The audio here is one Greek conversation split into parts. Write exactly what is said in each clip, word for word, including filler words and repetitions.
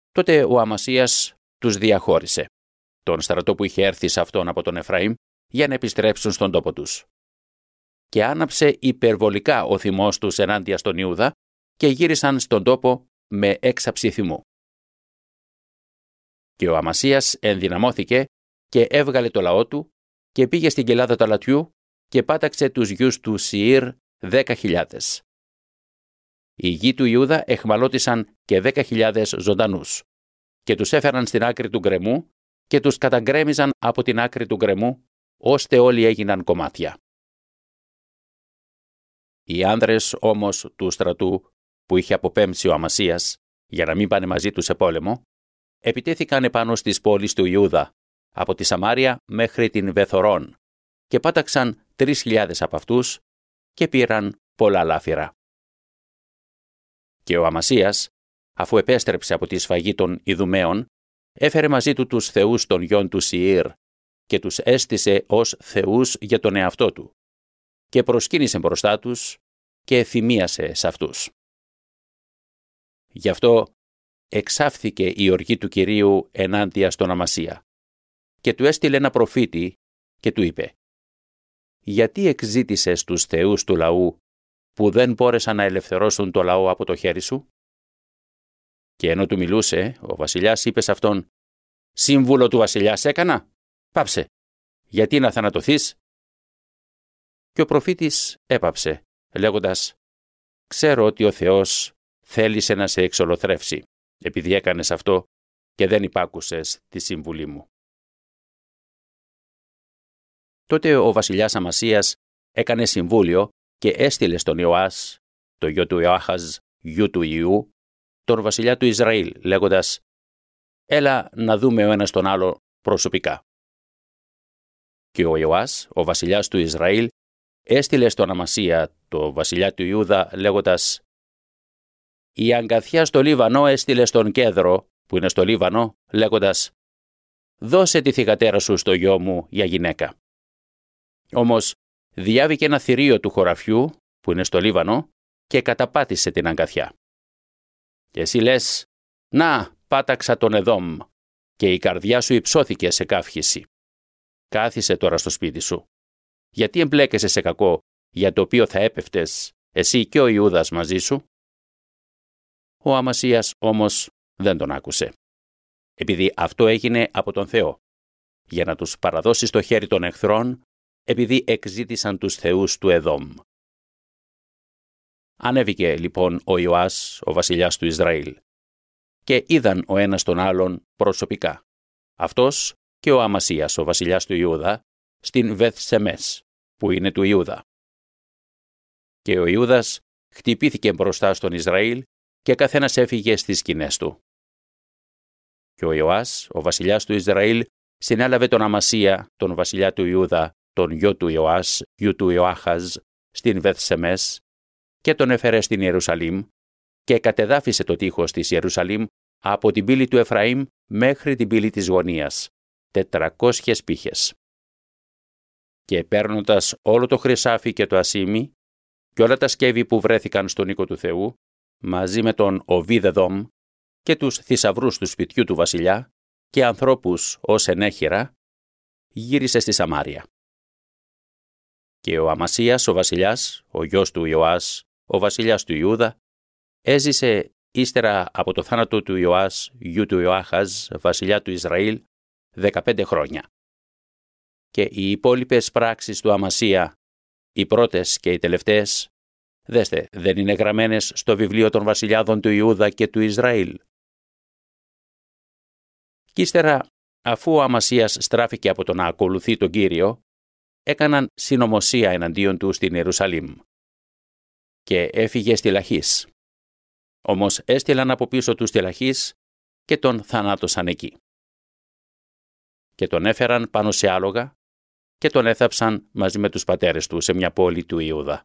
Τότε ο Αμασίας τους διαχώρισε, τον στρατό που είχε έρθει σε αυτόν από τον Εφραήμ, για να επιστρέψουν στον τόπο τους. Και άναψε υπερβολικά ο θυμός τους ενάντια στον Ιούδα και γύρισαν στον τόπο με έξαψη θυμού. Και ο Αμασίας ενδυναμώθηκε και έβγαλε το λαό του και πήγε στην κοιλάδα του αλατιού και πάταξε τους γιους του Σιήρ δέκα χιλιάδες. Οι γη του Ιούδα εχμαλώτησαν και δέκα χιλιάδες ζωντανούς και τους έφεραν στην άκρη του γκρεμού και τους καταγκρέμιζαν από την άκρη του γκρεμού, ώστε όλοι έγιναν κομμάτια. Οι άνδρες όμως του στρατού που είχε αποπέμψει ο Αμασίας για να μην πάνε μαζί του σε πόλεμο, επιτέθηκαν επάνω στις πόλεις του Ιούδα, από τη Σαμάρια μέχρι την Βεθορών, και πάταξαν τρεις χιλιάδες από αυτούς και πήραν πολλά λάφυρα. Και ο Αμασίας, αφού επέστρεψε από τη σφαγή των Ιδουμαίων, έφερε μαζί του τους θεούς των γιών του Σιήρ και τους έστησε ως θεούς για τον εαυτό του και προσκύνησε μπροστά τους και θυμίασε σε αυτούς. Γι' αυτό εξάφθηκε η οργή του Κυρίου ενάντια στον Αμασία και του έστειλε ένα προφήτη και του είπε: «Γιατί εξζήτησες τους θεούς του λαού που δεν μπόρεσαν να ελευθερώσουν το λαό από το χέρι σου?» Και ενώ του μιλούσε, ο βασιλιάς είπε σε αυτόν: «Σύμβουλο του βασιλιάς έκανα? Πάψε, γιατί να θανατωθείς?» Και ο προφήτης έπαψε, λέγοντας: «Ξέρω ότι ο Θεός θέλησε να σε εξολοθρεύσει, επειδή έκανες αυτό και δεν υπάκουσες τη σύμβουλή μου». Τότε ο βασιλιάς Αμασίας έκανε συμβούλιο και έστειλε στον Ιωάς, το γιο του Ιωάχαζ, γιου του Ιού, τον βασιλιά του Ισραήλ, λέγοντας: «Έλα να δούμε ο ένας τον άλλο προσωπικά». Και ο Ιωάς, ο βασιλιάς του Ισραήλ, έστειλε στον Αμασία, το βασιλιά του Ιούδα, λέγοντας: «Η αγκαθιά στο Λίβανο έστειλε στον Κέδρο, που είναι στο Λίβανο, λέγοντας: «Δώσε τη θυγατέρα σου στο γιο μου για γυναίκα». Όμως διάβηκε ένα θηρίο του χωραφιού, που είναι στο Λίβανο, και καταπάτησε την αγκαθιά. Και εσύ λες: «Να, πάταξα τον Εδόμ», και η καρδιά σου υψώθηκε σε καύχηση. Κάθισε τώρα στο σπίτι σου. Γιατί εμπλέκεσαι σε κακό, για το οποίο θα έπεφτες εσύ και ο Ιούδας μαζί σου? Ο Αμασίας όμως δεν τον άκουσε, επειδή αυτό έγινε από τον Θεό, για να τους παραδώσει στο χέρι των εχθρών, επειδή εξζήτησαν τους θεούς του Εδόμ. Ανέβηκε λοιπόν ο Ιωάς, ο βασιλιάς του Ισραήλ, και είδαν ο ένας τον άλλον προσωπικά, αυτός και ο Αμασίας, ο βασιλιάς του Ιούδα, στην Βεθσεμές, που είναι του Ιούδα. Και ο Ιούδας χτυπήθηκε μπροστά στον Ισραήλ και καθένας έφυγε στις σκηνές του. Και ο Ιωάς, ο βασιλιάς του Ισραήλ, συνέλαβε τον Αμασία, τον βασιλιά του Ιούδα, τον γιο του Ιωάς, γιου του Ιωάχαζ, στην Βεθσεμές, και τον έφερε στην Ιερουσαλήμ και κατεδάφισε το τείχος της Ιερουσαλήμ από την πύλη του Εφραήμ μέχρι την πύλη της γωνίας, τετρακόσιες πύχες. Και παίρνοντας όλο το χρυσάφι και το ασίμι και όλα τα σκεύη που βρέθηκαν στον οίκο του Θεού, μαζί με τον Οβίδεδομ και τους θησαυρούς του σπιτιού του βασιλιά και ανθρώπους ως ενέχειρα, γύρισε στη Σαμάρια. Και ο Αμασίας ο βασιλιάς, ο γιος του Ιωάς, ο βασιλιάς του Ιούδα, έζησε ύστερα από το θάνατο του Ιωάς, γιου του Ιωάχαζ, βασιλιά του Ισραήλ, δεκαπέντε χρόνια. Και οι υπόλοιπες πράξεις του Αμασία, οι πρώτες και οι τελευταίες, δέστε, δεν είναι γραμμένες στο βιβλίο των βασιλιάδων του Ιούδα και του Ισραήλ? Κι ύστερα, αφού ο Αμασίας στράφηκε από το να ακολουθεί τον Κύριο, έκαναν συνωμοσία εναντίον του στην Ιερουσαλήμ και έφυγε στη Λαχής. Όμως έστειλαν από πίσω του στη Λαχής και τον θανάτωσαν εκεί. Και τον έφεραν πάνω σε άλογα και τον έθαψαν μαζί με τους πατέρες του σε μια πόλη του Ιούδα.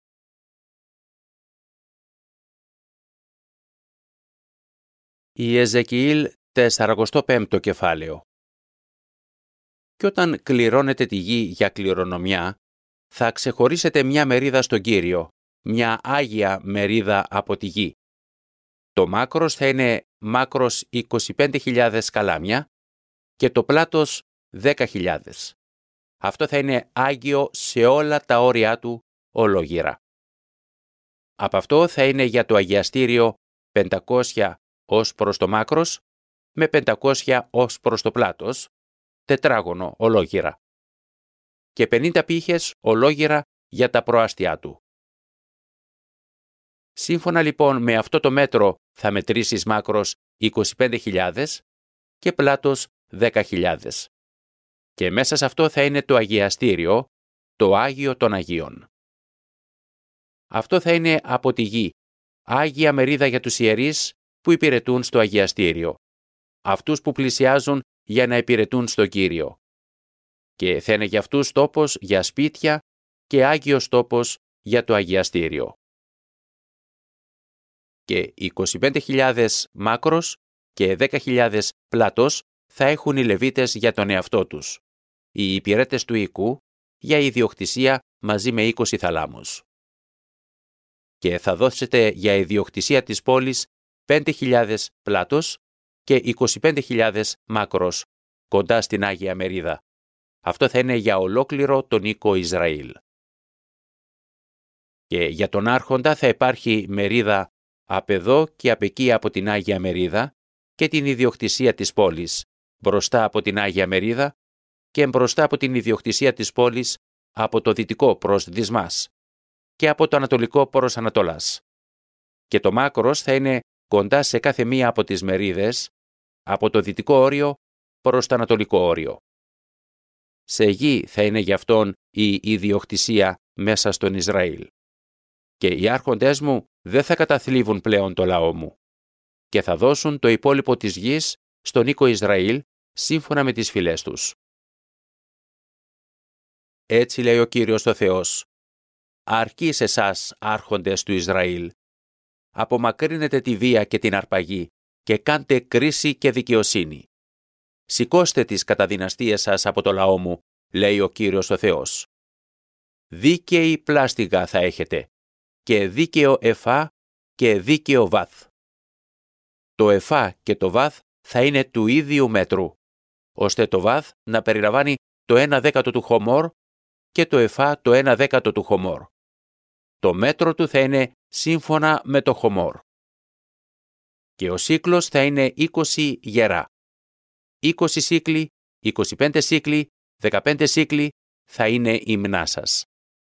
Η Εζεκιήλ σαρανταπέμπτο πέμπτο κεφάλαιο. «Κι όταν κληρώνετε τη γη για κληρονομιά, θα ξεχωρίσετε μια μερίδα στον Κύριο, μια άγια μερίδα από τη γη. Το μάκρος θα είναι μάκρος είκοσι πέντε χιλιάδες καλάμια και το πλάτος δέκα χιλιάδες. Αυτό θα είναι άγιο σε όλα τα όρια του ολόγυρα. Από αυτό θα είναι για το αγιαστήριο πεντακόσια ως προς το μάκρος με πεντακόσια ως προς το πλάτος, τετράγωνο ολόγυρα. Και πενήντα πύχες ολόγυρα για τα προάστια του. Σύμφωνα λοιπόν με αυτό το μέτρο θα μετρήσεις μάκρος είκοσι πέντε χιλιάδες και πλάτος δέκα χιλιάδες. Και μέσα σε αυτό θα είναι το αγιαστήριο, το Άγιο των Αγίων. Αυτό θα είναι από τη γη, άγια μερίδα για τους ιερείς που υπηρετούν στο αγιαστήριο, αυτούς που πλησιάζουν για να υπηρετούν στον Κύριο. Και θα είναι για αυτούς τόπος για σπίτια και άγιος τόπος για το αγιαστήριο. Και είκοσι πέντε χιλιάδες μάκρος και δέκα χιλιάδες πλάτος θα έχουν οι Λεβίτες για τον εαυτό τους, οι υπηρέτες του οίκου για ιδιοκτησία μαζί με είκοσι θαλάμους. Και θα δώσετε για ιδιοκτησία της πόλης πέντε χιλιάδες πλάτος και είκοσι πέντε χιλιάδες μάκρος κοντά στην Άγια Μερίδα. Αυτό θα είναι για ολόκληρο τον οίκο Ισραήλ. Και για τον άρχοντα θα υπάρχει μερίδα απ' εδώ και απ' εκεί από την Άγια Μερίδα και την ιδιοκτησία της πόλης, μπροστά από την Άγια Μερίδα και μπροστά από την ιδιοκτησία της πόλης από το δυτικό προς Δυσμάς και από το ανατολικό προς Ανατολάς. Και το μάκρος θα είναι κοντά σε κάθε μία από τις μερίδες, από το δυτικό όριο προς το ανατολικό όριο. Σε γη θα είναι γι' αυτόν η ιδιοκτησία μέσα στον Ισραήλ. Και οι άρχοντές μου δεν θα καταθλίβουν πλέον το λαό μου και θα δώσουν το υπόλοιπο της γης στον οίκο Ισραήλ σύμφωνα με τις φυλές τους. Έτσι λέει ο Κύριος ο Θεός: αρκεί σε εσάς, άρχοντες του Ισραήλ. Απομακρύνετε τη βία και την αρπαγή και κάντε κρίση και δικαιοσύνη. Σηκώστε τις καταδυναστείες σας από το λαό μου, λέει ο Κύριος ο Θεός. Δίκαιη πλάστιγα θα έχετε και δίκαιο εφά και δίκαιο βάθ. Το εφά και το βάθ θα είναι του ίδιου μέτρου, ώστε το βάθ να περιλαμβάνει το ένα δέκατο του χομόρ και το εφά το ένα δέκατο του χομόρ. Το μέτρο του θα είναι σύμφωνα με το χομόρ. Και ο σύκλος θα είναι είκοσι γερά. είκοσι σύκλοι, είκοσι πέντε σύκλοι, δεκαπέντε σύκλοι θα είναι η μνά σας.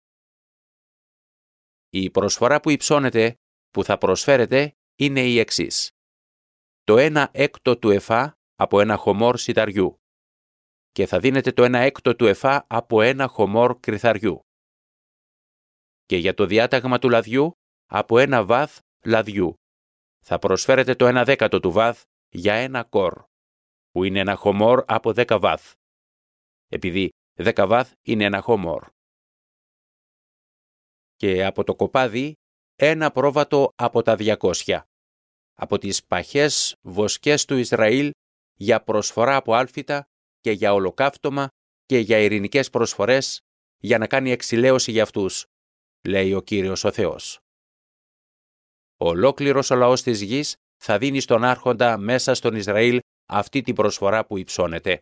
Η προσφορά που υψώνετε, που θα προσφέρετε, είναι η εξής. Το ένα έκτο του εφά από ένα χομόρ σιταριού και θα δίνετε το ένα έκτο του εφά από ένα χομόρ κρυθαριού. Και για το διάταγμα του λαδιού από ένα βάθ λαδιού θα προσφέρετε το ένα δέκατο του βάθ για ένα κορ, που είναι ένα χομόρ από δέκα βάθ, επειδή δέκα βάθ είναι ένα χομόρ. Και από το κοπάδι ένα πρόβατο από τα διακόσια, από τις παχές βοσκές του Ισραήλ για προσφορά από άλφητα και για ολοκαύτωμα και για ειρηνικές προσφορές, για να κάνει εξηλαίωση για αυτούς, λέει ο Κύριος ο Θεός. Ολόκληρος ο λαός της γης θα δίνει στον άρχοντα μέσα στον Ισραήλ αυτή την προσφορά που υψώνεται.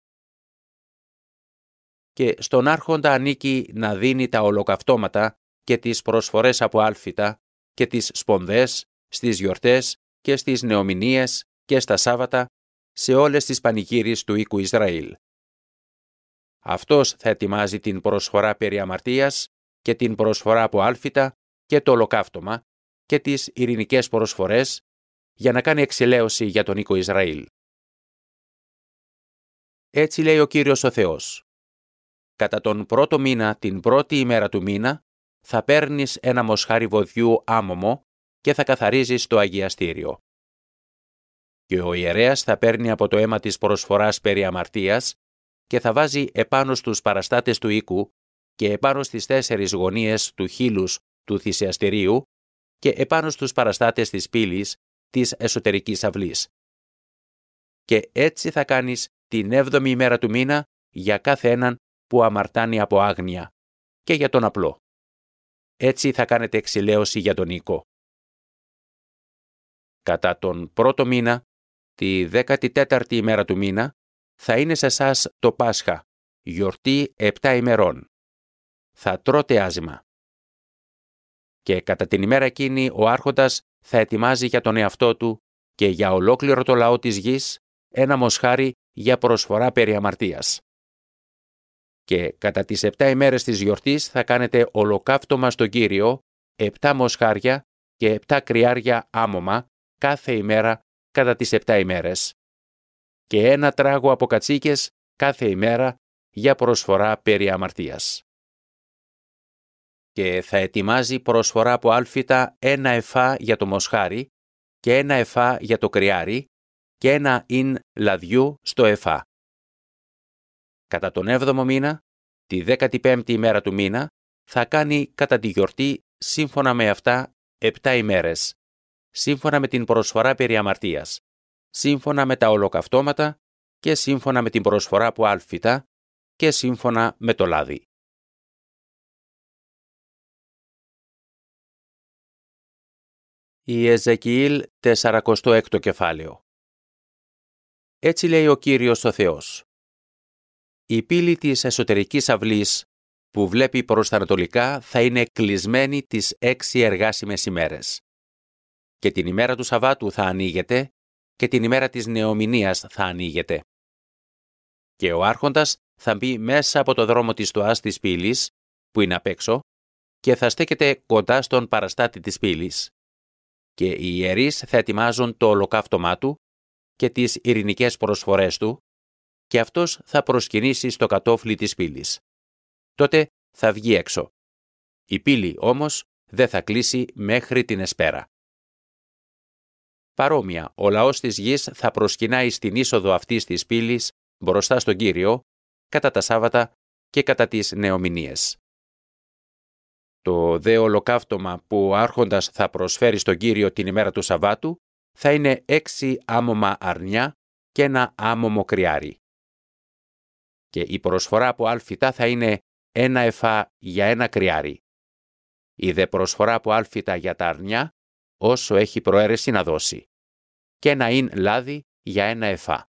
Και στον άρχοντα ανήκει να δίνει τα ολοκαυτώματα και τις προσφορές από άλφητα και τις σπονδές στις γιορτές και στις νεομηνίες και στα Σάββατα σε όλες τις πανηγύρεις του οίκου Ισραήλ. Αυτός θα ετοιμάζει την προσφορά περί αμαρτίας και την προσφορά από άλφητα και το ολοκαύτωμα και τις ειρηνικές προσφορές για να κάνει εξηλαίωση για τον οίκο Ισραήλ. Έτσι λέει ο Κύριος ο Θεός. Κατά τον πρώτο μήνα, την πρώτη ημέρα του μήνα, θα παίρνεις ένα μοσχάρι βοδιού άμωμο και θα καθαρίζεις το αγιαστήριο. Και ο ιερέας θα παίρνει από το αίμα της προσφοράς περί αμαρτίας και θα βάζει επάνω στους παραστάτες του οίκου και επάνω στις τέσσερις γωνίες του χείλους του θυσιαστηρίου και επάνω στους παραστάτες της πύλης της εσωτερικής αυλής. Και έτσι θα κάνεις την έβδομη ημέρα του μήνα για κάθε έναν που αμαρτάνει από άγνοια και για τον απλό. Έτσι θα κάνετε εξηλαίωση για τον οίκο. Κατά τον πρώτο μήνα, τη δέκατη τέταρτη ημέρα του μήνα, θα είναι σε εσάς το Πάσχα, γιορτή επτά ημερών. Θα τρώτε άζυμα. Και κατά την ημέρα εκείνη ο άρχοντας θα ετοιμάζει για τον εαυτό του και για ολόκληρο το λαό της γης ένα μοσχάρι για προσφορά περί αμαρτίας. Και κατά τις επτά ημέρες της γιορτής θα κάνετε ολοκαύτωμα στον Κύριο επτά μοσχάρια και επτά κρυάρια άμωμα κάθε ημέρα κατά τις επτά ημέρες και ένα τράγο από κατσίκες κάθε ημέρα για προσφορά περί αμαρτίας. Και θα ετοιμάζει προσφορά από άλφητα ένα εφά για το μοσχάρι και ένα εφά για το κρυάρι και ένα ίν λαδιού στο εφά. Κατά τον έβδομο μήνα, τη δέκατη πέμπτη ημέρα του μήνα, θα κάνει κατά τη γιορτή σύμφωνα με αυτά επτά ημέρες, σύμφωνα με την προσφορά περί αμαρτίας, σύμφωνα με τα ολοκαυτώματα και σύμφωνα με την προσφορά από άλφητα και σύμφωνα με το λάδι. Η Εζεκιήλ σαράντα έξι κεφάλαιο. Έτσι λέει ο Κύριος ο Θεός. Η πύλη της εσωτερικής αυλής που βλέπει προς τα ανατολικά θα είναι κλεισμένη τις έξι εργάσιμες ημέρες. Και την ημέρα του Σαββάτου θα ανοίγεται και την ημέρα της νεομηνίας θα ανοίγεται. Και ο άρχοντας θα μπει μέσα από το δρόμο της στοάς της πύλης, που είναι απ' έξω, και θα στέκεται κοντά στον παραστάτη της πύλης. Και οι ιερείς θα ετοιμάζουν το ολοκαύτωμά του και τις ειρηνικές προσφορές του, και αυτός θα προσκυνήσει στο κατόφλι της πύλης. Τότε θα βγει έξω. Η πύλη όμως δεν θα κλείσει μέχρι την εσπέρα. Παρόμοια, ο λαός της γης θα προσκυνάει στην είσοδο αυτής της πύλης μπροστά στον Κύριο, κατά τα Σάββατα και κατά τις νεομηνίες. Το δε ολοκαύτωμα που ο άρχοντας θα προσφέρει στον Κύριο την ημέρα του Σαββάτου θα είναι έξι άμωμα αρνιά και ένα άμωμο κρυάρι. Και η προσφορά από άλφητα θα είναι ένα εφά για ένα κρυάρι. Η δε προσφορά από άλφητα για τα αρνιά όσο έχει προαίρεση να δώσει. Και ένα ίν λάδι για ένα εφά.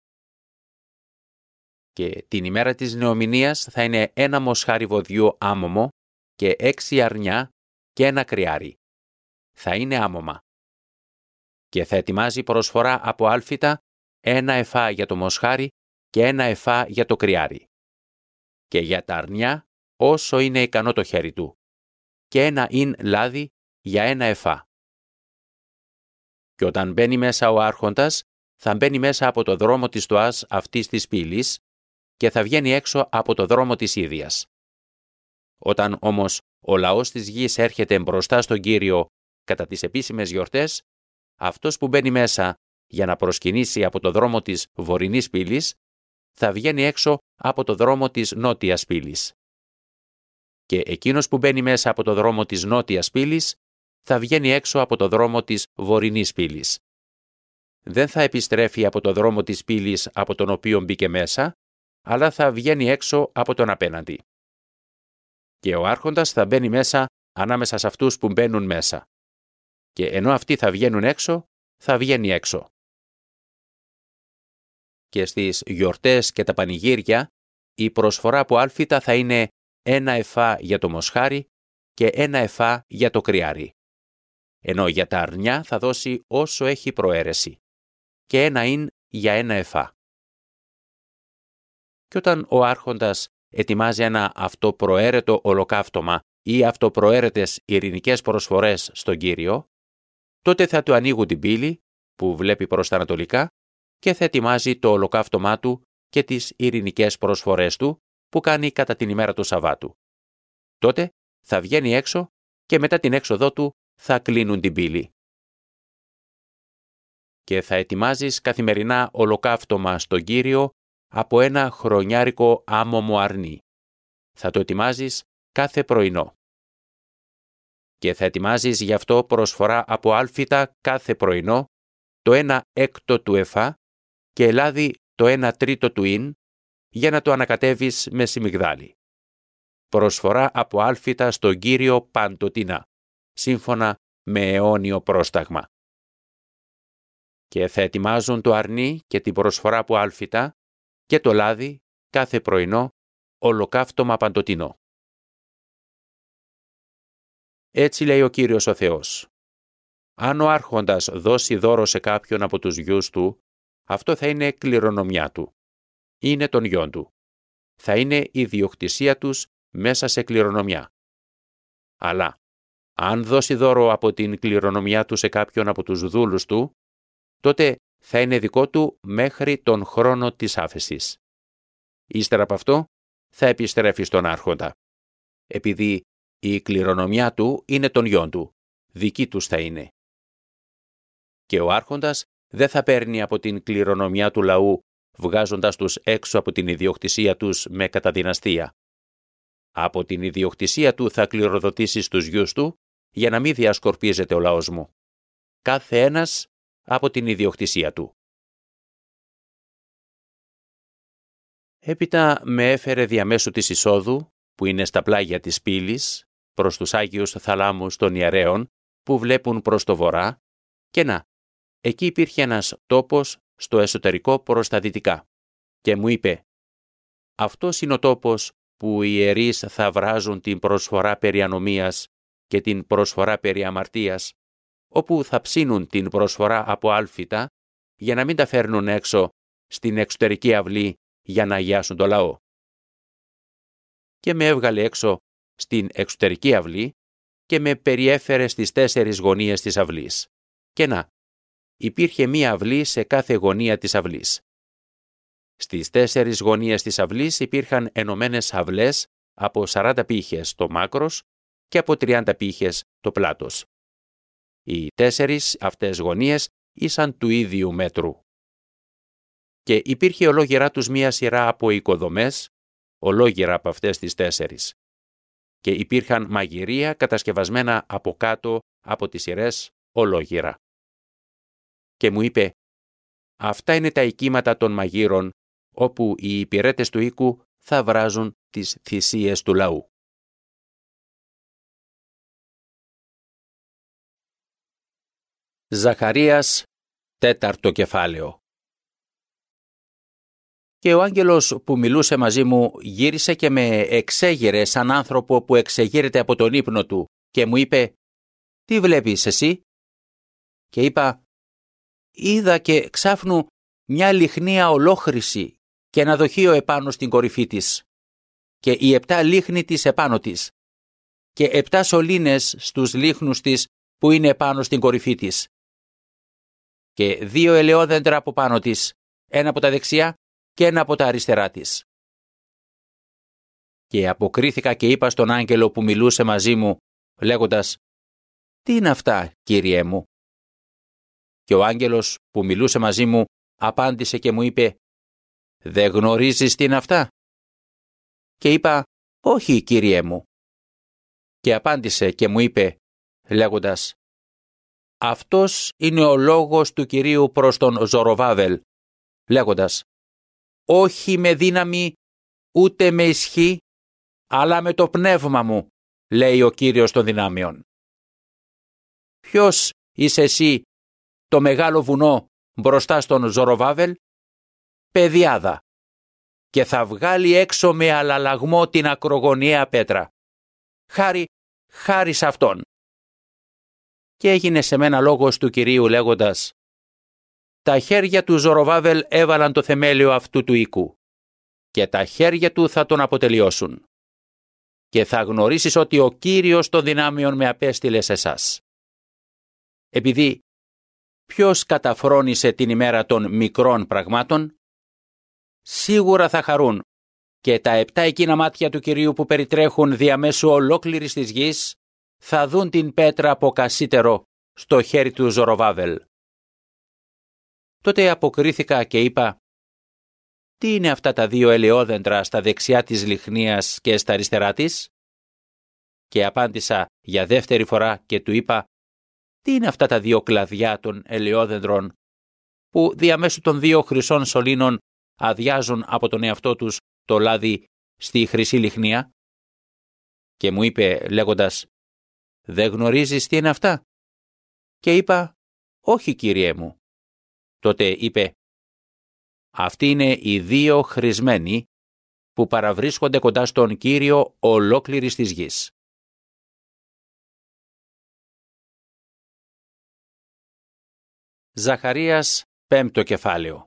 Και την ημέρα της νεομηνίας θα είναι ένα μοσχάρι βοδιού άμωμο και έξι αρνιά και ένα κρυάρι. Θα είναι άμωμα. Και θα ετοιμάζει προσφορά από άλφητα ένα εφά για το μοσχάρι και ένα εφά για το κρυάρι. Και για τα αρνιά όσο είναι ικανό το χέρι του. Και ένα ίν λάδι για ένα εφά. Και όταν μπαίνει μέσα ο άρχοντας, θα μπαίνει μέσα από το δρόμο της στοάς αυτής της πύλης και θα βγαίνει έξω από το δρόμο της ίδιας. Όταν όμως ο λαός της γης έρχεται μπροστά στον Κύριο κατά τις επίσημες γιορτές, αυτός που μπαίνει μέσα για να προσκυνήσει από το δρόμο της βορεινής πύλης, θα βγαίνει έξω από το δρόμο της νότιας πύλης. Και εκείνος που μπαίνει μέσα από το δρόμο της νότιας πύλης, θα βγαίνει έξω από το δρόμο της βορεινής πύλης. Δεν θα επιστρέφει από το δρόμο της πύλης από τον οποίο μπήκε μέσα, αλλά θα βγαίνει έξω από τον απέναντι. Και ο άρχοντας θα μπαίνει μέσα ανάμεσα σε αυτούς που μπαίνουν μέσα. Και ενώ αυτοί θα βγαίνουν έξω, θα βγαίνει έξω. Και στις γιορτές και τα πανηγύρια, η προσφορά από άλφητα θα είναι ένα εφά για το μοσχάρι και ένα εφά για το κρυάρι. Ενώ για τα αρνιά θα δώσει όσο έχει προαίρεση. Και ένα ίν για ένα εφά. Και όταν ο άρχοντας ετοιμάζει ένα αυτοπροαίρετο ολοκαύτωμα ή αυτοπροαίρετες ειρηνικές προσφορές στον Κύριο, τότε θα του ανοίγουν την πύλη που βλέπει προς τα ανατολικά και θα ετοιμάζει το ολοκαύτωμά του και τις ειρηνικές προσφορές του που κάνει κατά την ημέρα του Σαββάτου. Τότε θα βγαίνει έξω και μετά την έξοδό του θα κλείνουν την πύλη. Και θα ετοιμάζεις καθημερινά ολοκαύτωμα στον Κύριο από ένα χρονιάρικο άμωμο αρνί. Θα το ετοιμάζεις κάθε πρωινό. Και θα ετοιμάζεις γι' αυτό προσφορά από άλφητα κάθε πρωινό, το ένα έκτο του εφά και ελάδι το ένα τρίτο του ίν, για να το ανακατεύεις με σιμιγδάλι. Προσφορά από άλφητα στον Κύριο παντοτινά, σύμφωνα με αιώνιο πρόσταγμα. και θα ετοιμάζουν το αρνί και την προσφορά που άλφητα και το λάδι κάθε πρωινό ολοκαύτωμα παντοτινό. Έτσι λέει ο Κύριος ο Θεός. Αν ο άρχοντας δώσει δώρο σε κάποιον από τους γιους του, αυτό θα είναι κληρονομιά του. Είναι των γιών του. Θα είναι η διοκτησία τους μέσα σε κληρονομιά. Αλλά, αν δώσει δώρο από την κληρονομιά του σε κάποιον από τους δούλους του, τότε θα είναι δικό του μέχρι τον χρόνο της άφεσης. Ύστερα από αυτό, θα επιστρέφει στον άρχοντα. Επειδή η κληρονομιά του είναι των γιών του, δική τους θα είναι. Και ο άρχοντας δεν θα παίρνει από την κληρονομιά του λαού, βγάζοντας τους έξω από την ιδιοκτησία τους με καταδυναστία. Από την ιδιοκτησία του θα κληροδοτήσει στους γιους του, για να μην διασκορπίζεται ο λαός μου. Κάθε ένας από την ιδιοκτησία του. Έπειτα με έφερε διαμέσου της εισόδου, που είναι στα πλάγια της πύλης, προς τους Άγιους θαλάμους των ιερέων, που βλέπουν προς το βορρά, και να, εκεί υπήρχε ένας τόπος στο εσωτερικό προς τα δυτικά. Και μου είπε, αυτός είναι ο τόπος που οι ιερείς θα βράζουν την προσφορά περί ανομίας και την προσφορά περί αμαρτίας, όπου θα ψήνουν την προσφορά από άλφητα, για να μην τα φέρνουν έξω στην εξωτερική αυλή για να αγιάσουν το λαό. Και με έβγαλε έξω στην εξωτερική αυλή και με περιέφερε στις τέσσερις γωνίες της αυλής. Και να, υπήρχε μία αυλή σε κάθε γωνία της αυλής. Στις τέσσερις γωνίες της αυλής υπήρχαν ενωμένες αυλές από σαράντα πύχες το μάκρος και από τριάντα πύχες το πλάτος. Οι τέσσερις αυτές γωνίες ήσαν του ίδιου μέτρου. Και υπήρχε ολόγερα τους μία σειρά από οικοδομές, ολόγερα από αυτές τις τέσσερις. Και υπήρχαν μαγειρία κατασκευασμένα από κάτω από τις σειρές ολόγερα. Και μου είπε, αυτά είναι τα οικίματα των μαγείρων, όπου οι υπηρέτες του οίκου θα βράζουν τις θυσίες του λαού. Ζαχαρίας, τέταρτο κεφάλαιο. Και ο άγγελος που μιλούσε μαζί μου γύρισε και με εξέγειρε σαν άνθρωπο που εξεγείρεται από τον ύπνο του και μου είπε «Τι βλέπεις εσύ?» Και είπα «Είδα και ξάφνου μια λιχνία ολόχρηση και ένα δοχείο επάνω στην κορυφή της και οι επτά λίχνοι της επάνω της και επτά σωλήνες στους λίχνους της που είναι επάνω στην κορυφή της και δύο ελαιόδεντρα από πάνω της, ένα από τα δεξιά και ένα από τα αριστερά της». Και αποκρίθηκα και είπα στον άγγελο που μιλούσε μαζί μου, λέγοντας «Τι είναι αυτά, Κύριέ μου?» Και ο άγγελος που μιλούσε μαζί μου απάντησε και μου είπε «Δεν γνωρίζεις τι είναι αυτά?» Και είπα «Όχι, Κύριέ μου». Και απάντησε και μου είπε λέγοντας «Αυτός είναι ο λόγος του Κυρίου προς τον Ζωροβάβελ», λέγοντας «Όχι με δύναμη, ούτε με ισχύ, αλλά με το πνεύμα μου», λέει ο Κύριος των δυνάμεων. Ποιος είσαι εσύ, το μεγάλο βουνό μπροστά στον Ζωροβάβελ? Παιδιάδα. Και θα βγάλει έξω με αλλαλαγμό την ακρογωνιαία πέτρα. Χάρη, χάρη σε αυτόν. Και έγινε σε μένα λόγος του Κυρίου λέγοντας «Τα χέρια του Ζωροβάβελ έβαλαν το θεμέλιο αυτού του οίκου και τα χέρια του θα τον αποτελειώσουν. Και θα γνωρίσεις ότι ο Κύριος των δυνάμεων με απέστειλε σε εσάς. Επειδή ποιος καταφρόνησε την ημέρα των μικρών πραγμάτων? Σίγουρα θα χαρούν και τα επτά εκείνα μάτια του Κυρίου που περιτρέχουν διαμέσου ολόκληρης της γης θα δουν την πέτρα από κασίτερο στο χέρι του Ζωροβάβελ. Τότε αποκρίθηκα και είπα «Τι είναι αυτά τα δύο ελαιόδεντρα στα δεξιά της λιχνίας και στα αριστερά της?» Και απάντησα για δεύτερη φορά και του είπα «Τι είναι αυτά τα δύο κλαδιά των ελαιόδεντρων που διαμέσου των δύο χρυσών σωλήνων αδειάζουν από τον εαυτό τους το λάδι στη χρυσή λιχνία?» Και μου είπε λέγοντας «Δεν γνωρίζεις τι είναι αυτά?» Και είπα «Όχι, Κύριέ μου». Τότε είπε «Αυτοί είναι οι δύο χρησμένοι που παραβρίσκονται κοντά στον Κύριο ολόκληρης της γης». Ζαχαρίας, πέμπτο κεφάλαιο.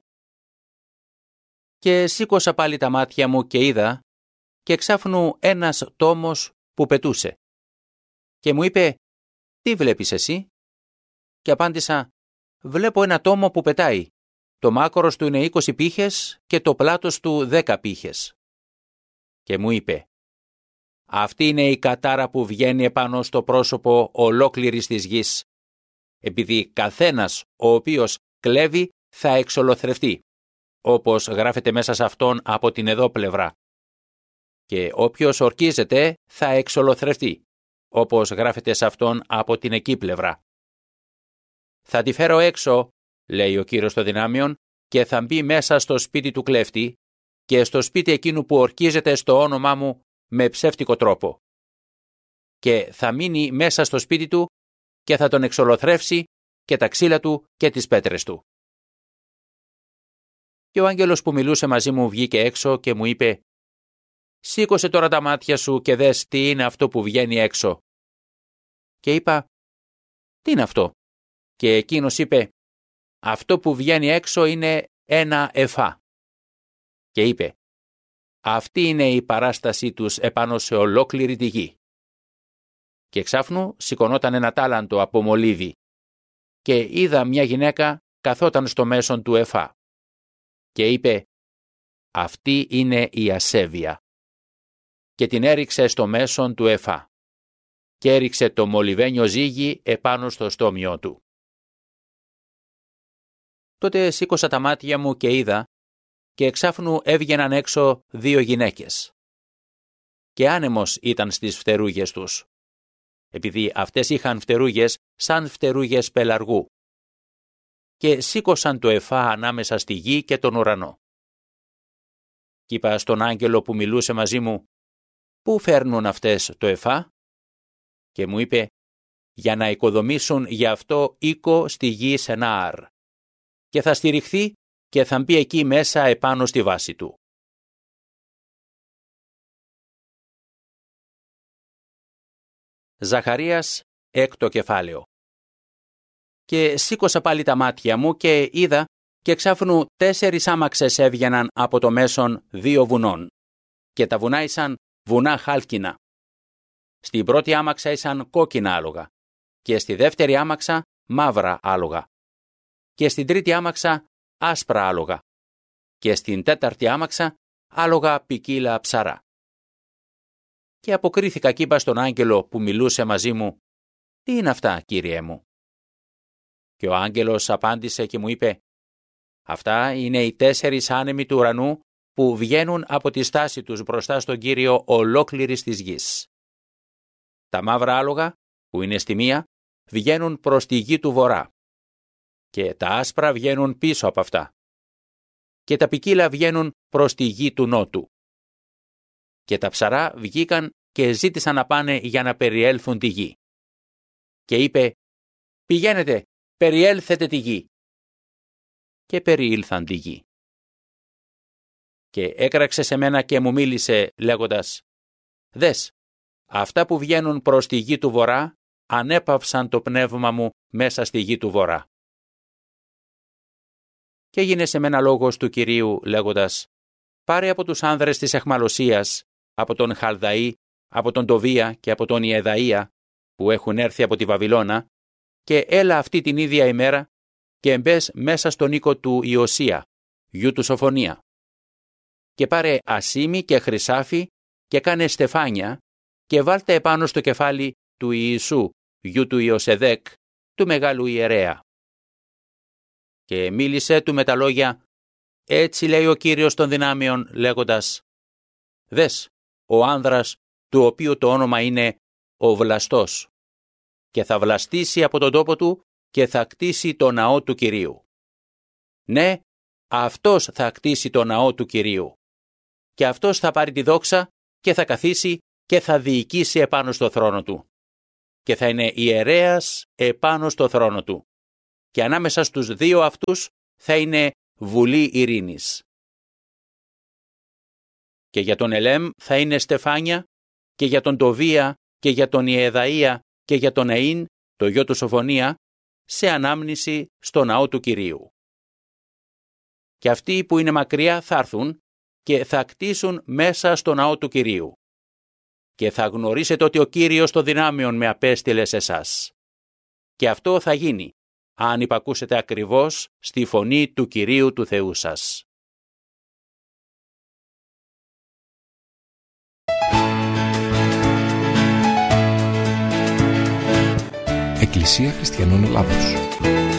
Και σήκωσα πάλι τα μάτια μου και είδα, και εξάφνου ένας τόμος που πετούσε. Και μου είπε «Τι βλέπεις εσύ?» Και απάντησα «Βλέπω ένα τόμο που πετάει. Το μάκρος του είναι είκοσι πήχες και το πλάτος του δέκα πήχες». Και μου είπε «Αυτή είναι η κατάρα που βγαίνει επάνω στο πρόσωπο ολόκληρης της γης, επειδή καθένας ο οποίος κλέβει θα εξολοθρευτεί, όπως γράφεται μέσα σε αυτόν από την εδώ πλευρά. Και όποιος ορκίζεται θα εξολοθρευτεί, όπως γράφεται σε αυτόν από την εκεί πλευρά. Θα τη φέρω έξω, λέει ο Κύριος των δυνάμεων, και θα μπει μέσα στο σπίτι του κλέφτη και στο σπίτι εκείνου που ορκίζεται στο όνομά μου με ψεύτικο τρόπο. Και θα μείνει μέσα στο σπίτι του και θα τον εξολοθρεύσει και τα ξύλα του και τις πέτρες του. Και ο άγγελος που μιλούσε μαζί μου βγήκε έξω και μου είπε «Σήκωσε τώρα τα μάτια σου και δες τι είναι αυτό που βγαίνει έξω». Και είπα «Τι είναι αυτό?» Και εκείνος είπε «Αυτό που βγαίνει έξω είναι ένα εφά». Και είπε «Αυτή είναι η παράστασή τους επάνω σε ολόκληρη τη γη». Και εξάφνου σηκωνόταν ένα τάλαντο από μολύβι και είδα μια γυναίκα καθόταν στο μέσον του εφά. Και είπε «Αυτή είναι η ασέβεια». Και την έριξε στο μέσον του εφά και έριξε το μολυβένιο ζύγι επάνω στο στόμιό του. Τότε σήκωσα τα μάτια μου και είδα, και εξάφνου έβγαιναν έξω δύο γυναίκες. Και άνεμος ήταν στις φτερούγες τους, επειδή αυτές είχαν φτερούγες σαν φτερούγες πελαργού. Και σήκωσαν το εφά ανάμεσα στη γη και τον ουρανό. Κι είπα στον άγγελο που μιλούσε μαζί μου, «Πού φέρνουν αυτές το εφά?» Και μου είπε, «Για να οικοδομήσουν γι' αυτό οίκο στη γη Σενάρ, και θα στηριχθεί και θα μπει εκεί μέσα επάνω στη βάση του». Ζαχαρίας, έκτο κεφάλαιο. Και σήκωσα πάλι τα μάτια μου και είδα, και εξάφνου τέσσερις άμαξες έβγαιναν από το μέσον δύο βουνών, και τα βουνά ήσαν βουνά χάλκινα. Στην πρώτη άμαξα ήσαν κόκκινα άλογα, και στη δεύτερη άμαξα μαύρα άλογα, και στην τρίτη άμαξα άσπρα άλογα, και στην τέταρτη άμαξα άλογα ποικίλα ψαρά. Και αποκρίθηκα κι είπα στον άγγελο που μιλούσε μαζί μου, «Τι είναι αυτά, Κύριέ μου?» Και ο άγγελος απάντησε και μου είπε, «Αυτά είναι οι τέσσερις άνεμοι του ουρανού που βγαίνουν από τη στάση τους μπροστά στον Κύριο ολόκληρης της γης. Τα μαύρα άλογα, που είναι στη μία, βγαίνουν προς τη γη του βορρά, και τα άσπρα βγαίνουν πίσω από αυτά, και τα ποικίλα βγαίνουν προς τη γη του νότου. Και τα ψαρά βγήκαν και ζήτησαν να πάνε για να περιέλθουν τη γη. Και είπε, «Πηγαίνετε, περιέλθετε τη γη». Και περιήλθαν τη γη. Και έκραξε σε μένα και μου μίλησε λέγοντας, «Δες, αυτά που βγαίνουν προς τη γη του βορρά ανέπαυσαν το πνεύμα μου μέσα στη γη του βορρά». Και έγινε σε μένα λόγος του Κυρίου λέγοντας, «Πάρε από τους άνδρες της αιχμαλωσίας, από τον Χαλδαή, από τον Τοβία και από τον Ιεδαΐα, που έχουν έρθει από τη Βαβυλώνα, και έλα αυτή την ίδια ημέρα και μπες μέσα στον οίκο του Ιωσία, γιου του Σοφονία. Και πάρε ασίμι και χρυσάφι και κάνε στεφάνια και βάλτε επάνω στο κεφάλι του Ιησού, γιου του Ιωσεδέκ, του μεγάλου ιερέα». Και μίλησε του με τα λόγια, «Έτσι λέει ο Κύριος των δυνάμεων, λέγοντας, δες, ο άνδρας του οποίου το όνομα είναι ο Βλαστός, και θα βλαστήσει από τον τόπο του και θα κτίσει το ναό του Κυρίου. Ναι, αυτός θα κτίσει το ναό του Κυρίου, και αυτός θα πάρει τη δόξα και θα καθίσει και θα διοικήσει επάνω στο θρόνο του, και θα είναι ιερέας επάνω στο θρόνο του, και ανάμεσα στους δύο αυτούς θα είναι βουλή ειρήνης. Και για τον Ελέμ θα είναι στεφάνια, και για τον Τοβία και για τον Ιεδαΐα και για τον Αΐν, το γιο του Σοφονία, σε ανάμνηση στο ναό του Κυρίου. Και αυτοί που είναι μακριά θα έρθουν και θα κτίσουν μέσα στο ναό του Κυρίου. Και θα γνωρίσετε ότι ο Κύριος των δυνάμεων με απέστειλε σε εσάς. Και αυτό θα γίνει, αν υπακούσετε ακριβώς στη φωνή του Κυρίου του Θεού σας. Εκκλησία Χριστιανών Ελλάδος.